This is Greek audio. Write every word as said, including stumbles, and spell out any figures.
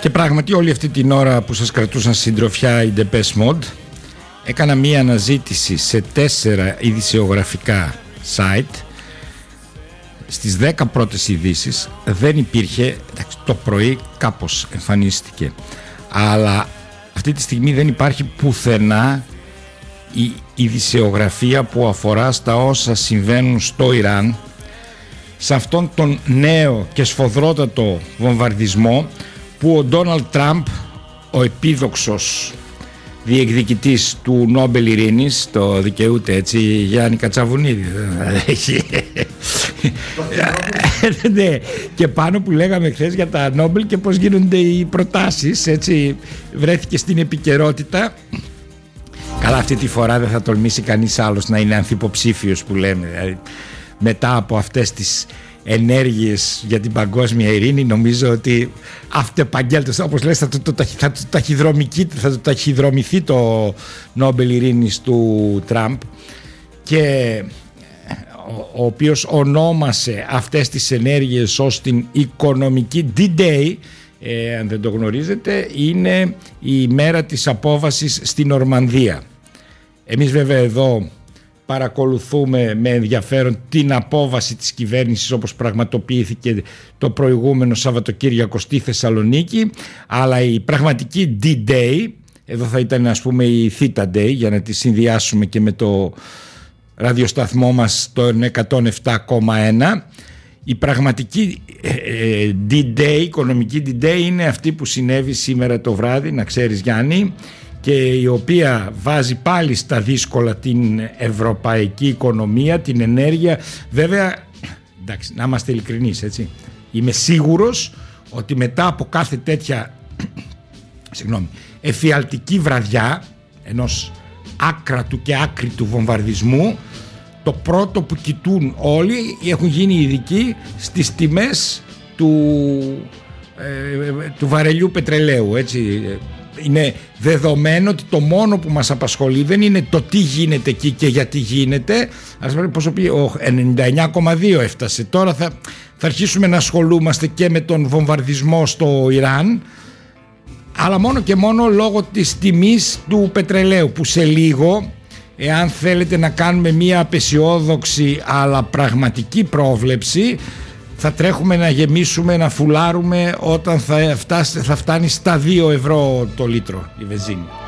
Και πράγματι όλη αυτή την ώρα που σας κρατούσαν συντροφιά η Depeche Mode, έκανα μία αναζήτηση σε τέσσερα ειδησιογραφικά site. Στις δέκα πρώτες ειδήσεις δεν υπήρχε, εντάξει, το πρωί κάπως εμφανίστηκε, αλλά αυτή τη στιγμή δεν υπάρχει πουθενά η ειδησιογραφία που αφορά στα όσα συμβαίνουν στο Ιράν, σε αυτόν τον νέο και σφοδρότατο βομβαρδισμό που ο Ντόναλντ Τραμπ, ο επίδοξος διεκδικητής του Νόμπελ Ειρήνης, το δικαιούται έτσι, Γιάννη Κατσαβουνίδη, ναι, και πάνω που λέγαμε χθες για τα Νόμπελ και πως γίνονται οι προτάσεις, έτσι βρέθηκε στην επικαιρότητα. Καλά, αυτή τη φορά δεν θα τολμήσει κανείς άλλος να είναι ανθυποψήφιος που λέμε, δηλαδή, μετά από αυτές τις ενέργειες για την παγκόσμια ειρήνη, νομίζω ότι αυτεπαγγέλτος, όπως λες, θα το, το, θα το, ταχυδρομηθεί, θα το ταχυδρομηθεί το Νόμπελ Ειρήνης του Τραμπ, και ο, ο οποίος ονόμασε αυτές τις ενέργειες ως την οικονομική D-Day. Ε, αν δεν το γνωρίζετε, είναι η μέρα της απόβασης στην Νορμανδία. Εμείς βέβαια εδώ παρακολουθούμε με ενδιαφέρον την απόβαση της κυβέρνησης όπως πραγματοποιήθηκε το προηγούμενο Σαββατοκύριακο στη Θεσσαλονίκη, αλλά η πραγματική D-Day, εδώ θα ήταν ας πούμε η Theta Day, για να τη συνδυάσουμε και με το ραδιοσταθμό μας το εκατόν επτά κόμμα ένα, η πραγματική ε, D-Day, οικονομική D-Day είναι αυτή που συνέβη σήμερα το βράδυ, να ξέρεις Γιάννη, και η οποία βάζει πάλι στα δύσκολα την ευρωπαϊκή οικονομία, την ενέργεια. Βέβαια, εντάξει, να είμαστε ειλικρινείς, έτσι, είμαι σίγουρος ότι μετά από κάθε τέτοια συγγνώμη, εφιαλτική βραδιά ενός άκρατου και άκρητου βομβαρδισμού, το πρώτο που κοιτούν όλοι, έχουν γίνει ειδικοί στις τιμές του, ε, του βαρελιού πετρελαίου, έτσι. Είναι δεδομένο ότι το μόνο που μας απασχολεί δεν είναι το τι γίνεται εκεί και γιατί γίνεται. Ας πούμε πόσο πει, ο ενενήντα εννιά κόμμα δύο έφτασε. Τώρα θα, θα αρχίσουμε να ασχολούμαστε και με τον βομβαρδισμό στο Ιράν, αλλά μόνο και μόνο λόγω της τιμής του πετρελαίου, που σε λίγο, εάν θέλετε να κάνουμε μία απεσιόδοξη αλλά πραγματική πρόβλεψη, θα τρέχουμε να γεμίσουμε, να φουλάρουμε όταν θα, φτάσει, θα φτάνει στα δύο ευρώ το λίτρο η βενζίνη.